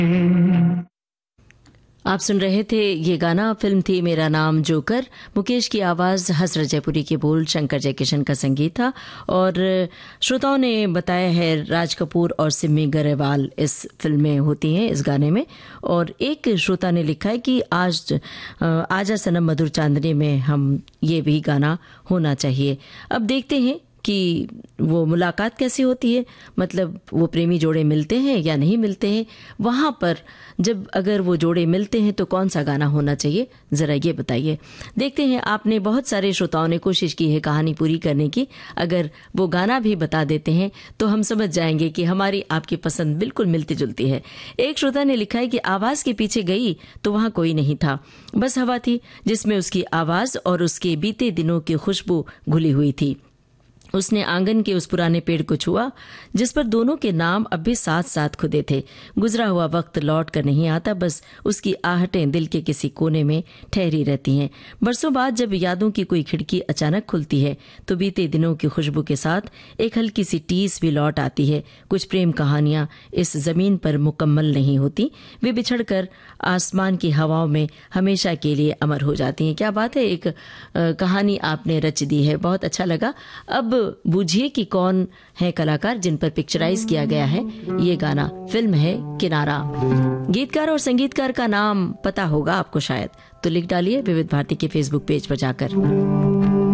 आप सुन रहे थे ये गाना, फिल्म थी मेरा नाम जोकर। मुकेश की आवाज़, हसरत जयपुरी के बोल, शंकर जयकिशन का संगीत था। और श्रोताओं ने बताया है राज कपूर और सिमी गरेवाल इस फिल्म में होती हैं, इस गाने में। और एक श्रोता ने लिखा है कि आज आजा सनम मधुर चांदनी में हम ये भी गाना होना चाहिए। अब देखते हैं कि वो मुलाकात कैसी होती है, मतलब वो प्रेमी जोड़े मिलते हैं या नहीं मिलते हैं। वहाँ पर जब अगर वो जोड़े मिलते हैं तो कौन सा गाना होना चाहिए, ज़रा ये बताइए। देखते हैं, आपने बहुत सारे श्रोताओं ने कोशिश की है कहानी पूरी करने की। अगर वो गाना भी बता देते हैं तो हम समझ जाएंगे कि हमारी आपकी पसंद बिल्कुल मिलती जुलती है। एक श्रोता ने लिखा है कि आवाज़ के पीछे गई तो वहाँ कोई नहीं था, बस हवा थी जिसमें उसकी आवाज़ और उसके बीते दिनों की खुशबू घुली हुई थी। उसने आंगन के उस पुराने पेड़ को छुआ जिस पर दोनों के नाम अब भी साथ साथ खुदे थे। गुजरा हुआ वक्त लौट कर नहीं आता, बस उसकी आहटें दिल के किसी कोने में ठहरी रहती हैं। बरसों बाद जब यादों की कोई खिड़की अचानक खुलती है तो बीते दिनों की खुशबू के साथ एक हल्की सी टीस भी लौट आती है। कुछ प्रेम कहानियां इस जमीन पर मुकम्मल नहीं होती, वे बिछड़कर आसमान की हवाओं में हमेशा के लिए अमर हो जाती हैं। क्या बात है, एक कहानी आपने रच दी है, बहुत अच्छा लगा। अब बूझिए कि कौन है कलाकार जिन पर पिक्चराइज किया गया है ये गाना। फिल्म है किनारा। गीतकार और संगीतकार का नाम पता होगा आपको शायद, तो लिख डालिए विविध भारती के फेसबुक पेज पर जाकर।